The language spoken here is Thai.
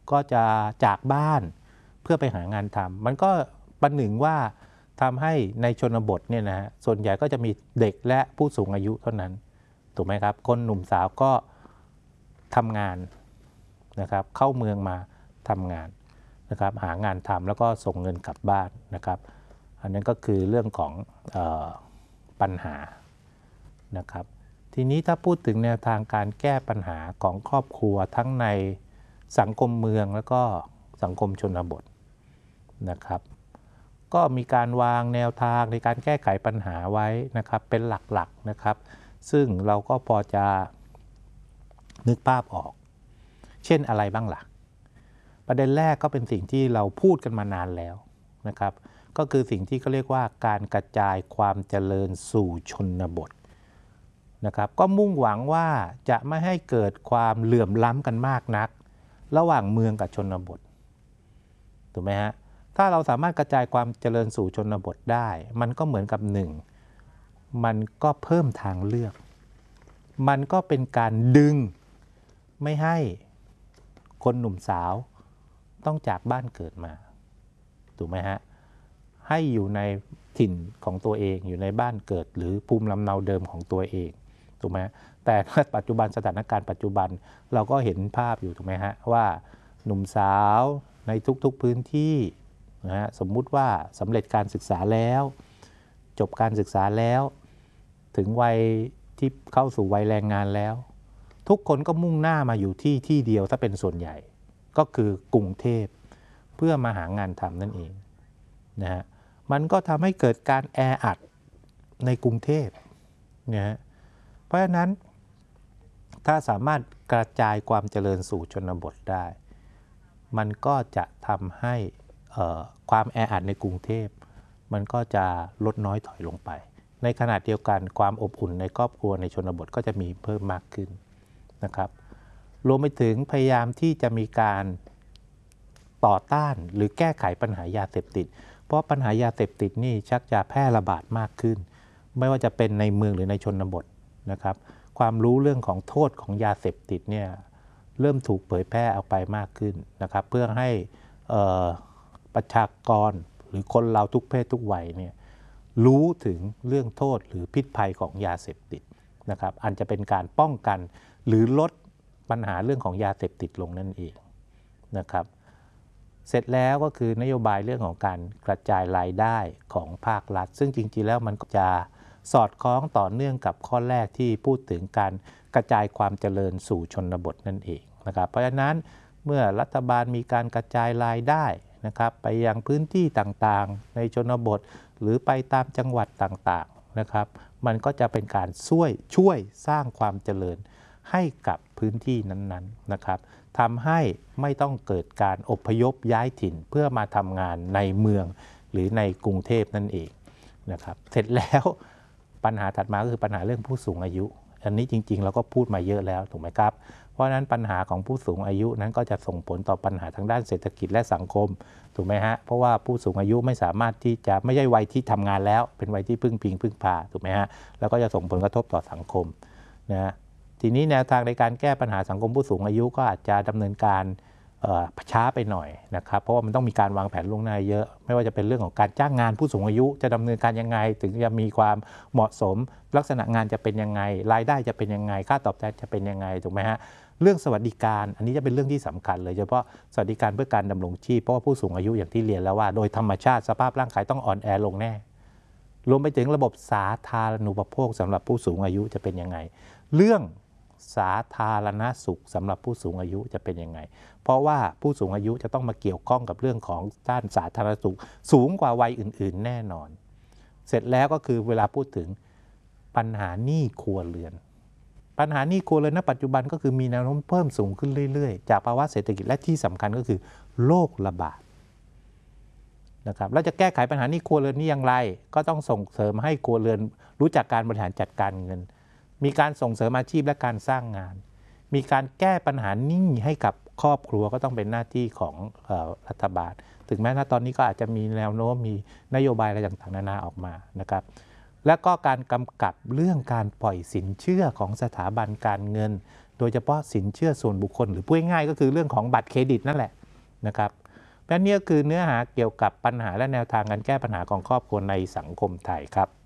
ก็จะจากบ้านเพื่อไปหางานทำมันก็ประหนึ่งว่าทำให้ในชนบทเนี่ยนะส่วนใหญ่ก็จะมีเด็กและผู้สูงอายุเท่านั้นถูกไหมครับคนหนุ่มสาวก็ทำงานนะครับเข้าเมืองมาทำงานนะครับหางานทำแล้วก็ส่งเงินกลับบ้านนะครับอันนั้นก็คือเรื่องของปัญหานะครับทีนี้ถ้าพูดถึงแนวทางการแก้ปัญหาของครอบครัวทั้งในสังคมเมืองแล้วก็สังคมชนบทนะครับก็มีการวางแนวทางในการแก้ไขปัญหาไว้นะครับเป็นหลักๆนะครับซึ่งเราก็พอจะนึกภาพออกเช่นอะไรบ้างล่ะประเด็นแรกก็เป็นสิ่งที่เราพูดกันมานานแล้วนะครับก็คือสิ่งที่เขาเรียกว่าการกระจายความเจริญสู่ชนบทนะครับก็มุ่งหวังว่าจะไม่ให้เกิดความเหลื่อมล้ำกันมากนักระหว่างเมืองกับชนบทถูกไหมฮะถ้าเราสามารถกระจายความเจริญสู่ชนบทได้มันก็เหมือนกับหนึ่งมันก็เพิ่มทางเลือกมันก็เป็นการดึงไม่ให้คนหนุ่มสาวต้องจากบ้านเกิดมาถูกไหมฮะให้อยู่ในถิ่นของตัวเองอยู่ในบ้านเกิดหรือภูมิลำเนาเดิมของตัวเองถูกไหมแต่ปัจจุบันสถานการณ์ปัจจุบันเราก็เห็นภาพอยู่ถูกไหมฮะว่าหนุ่มสาวในทุกๆพื้นที่นะฮะสมมุติว่าสำเร็จการศึกษาแล้วจบการศึกษาแล้วถึงวัยที่เข้าสู่วัยแรงงานแล้วทุกคนก็มุ่งหน้ามาอยู่ที่เดียวถ้าเป็นส่วนใหญ่ก็คือกรุงเทพเพื่อมาหางานทำนั่นเองนะฮะมันก็ทำให้เกิดการแออัดในกรุงเทพนะฮะเพราะฉะนั้นถ้าสามารถกระจายความเจริญสู่ชนบทได้มันก็จะทำให้ความแออัดในกรุงเทพมันก็จะลดน้อยถอยลงไปในขณะเดียวกันความอบอุ่นในครอบครัวในชนบทก็จะมีเพิ่มมากขึ้นนะครับรวมไปถึงพยายามที่จะมีการต่อต้านหรือแก้ไขปัญหายาเสพติดเพราะปัญหายาเสพติดนี่ชักจะแพร่ระบาดมากขึ้นไม่ว่าจะเป็นในเมืองหรือในชนบทนะครับความรู้เรื่องของโทษของยาเสพติดเนี่ยเริ่มถูกเผยแพร่ออกไปมากขึ้นนะครับเพื่อให้ประชากรหรือคนเราทุกเพศทุกวัยเนี่ยรู้ถึงเรื่องโทษหรือพิษภัยของยาเสพติดนะครับอันจะเป็นการป้องกันหรือลดปัญหาเรื่องของยาเสพติดลงนั่นเองนะครับเสร็จแล้วก็คือนโยบายเรื่องของการกระจายรายได้ของภาครัฐซึ่งจริงๆแล้วมันจะสอดคล้องต่อเนื่องกับข้อแรกที่พูดถึงการกระจายความเจริญสู่ชนบทนั่นเองนะครับเพราะฉะนั้นเมื่อรัฐบาลมีการกระจายรายได้นะครับไปยังพื้นที่ต่างๆในชนบทหรือไปตามจังหวัดต่างๆนะครับมันก็จะเป็นการช่วยสร้างความเจริญให้กับพื้นที่นั้นๆนะครับทำให้ไม่ต้องเกิดการอพยพย้ายถิ่นเพื่อมาทำงานในเมืองหรือในกรุงเทพนั่นเองนะครับเสร็จแล้วปัญหาถัดมาก็คือปัญหาเรื่องผู้สูงอายุอันนี้จริงๆเราก็พูดมาเยอะแล้วถูกไหมครับเพราะฉะนั้นปัญหาของผู้สูงอายุนั้นก็จะส่งผลต่อปัญหาทางด้านเศรษฐกิจและสังคมถูกไหมฮะเพราะว่าผู้สูงอายุไม่สามารถที่จะไม่ใช่วัยที่ทำงานแล้วเป็นวัยที่พึ่งพาถูกไหมฮะแล้วก็จะส่งผลกระทบต่อสังคมนะทีนี้แนวทางในการแก้ปัญหาสังคมผู้สูงอายุก็อาจจะดำเนินการช้าไปหน่อยนะครับเพราะว่ามันต้องมีการวางแผนล่วงหน้าเยอะไม่ว่าจะเป็นเรื่องของการจ้างงานผู้สูงอายุจะดำเนินการยังไงถึงจะมีความเหมาะสมลักษณะงานจะเป็นยังไงรายได้จะเป็นยังไงค่าตอบแทนจะเป็นยังไงถูกไหมฮะเรื่องสวัสดิการอันนี้จะเป็นเรื่องที่สำคัญเลยเฉพาะสวัสดิการเพื่อการดำรงชีพเพราะว่าผู้สูงอายุอย่างที่เรียนแล้วว่าโดยธรรมชาติสภาพร่างกายต้องอ่อนแอลงแน่รวมไปถึงระบบสาธารณูปโภคสำหรับผู้สูงอายุจะเป็นยังไงเรื่องสาธารณสุขสำหรับผู้สูงอายุจะเป็นยังไงเพราะว่าผู้สูงอายุจะต้องมาเกี่ยวข้องกับเรื่องของด้านสาธารณสุขสูงกว่าวัยอื่นๆแน่นอนเสร็จแล้วก็คือเวลาพูดถึงปัญหาหนี้ครัวเรือนปัญหาหนี้ครัวเรือนณปัจจุบันก็คือมีแนวโน้มเพิ่มสูงขึ้นเรื่อยๆจากภาวะเศรษฐกิจและที่สำคัญก็คือโรคระบาดนะครับแล้วจะแก้ไขปัญหาหนี้ครัวเรือนนี้อย่างไรก็ต้องส่งเสริมให้ครัวเรือนรู้จักการบริหารจัดการเงินมีการส่งเสริมอาชีพและการสร้างงานมีการแก้ปัญหาหนี้ให้กับครอบครัวก็ต้องเป็นหน้าที่ของรัฐบาลถึงแม้ณตอนนี้ก็อาจจะมีแนวโน้มมีนโยบายอะไรต่างๆนานาออกมานะครับและก็การกำกับเรื่องการปล่อยสินเชื่อของสถาบันการเงินโดยเฉพาะสินเชื่อส่วนบุคคลหรือพูดง่ายๆก็คือเรื่องของบัตรเครดิตนั่นแหละนะครับเพราะนี่ก็คือเนื้อหาเกี่ยวกับปัญหาและแนวทางการแก้ปัญหาของครอบครัวในสังคมไทยครับ